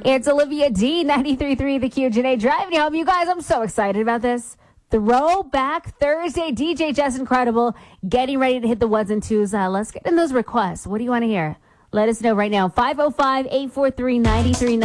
It's Olivia D, 93.3 The Q. Janae driving you home. You guys, I'm so excited about this. Throwback Thursday. DJ Jess Incredible getting ready to hit the ones and twos. Let's get in those requests. What do you want to hear? Let us know right now. 505-843-9390.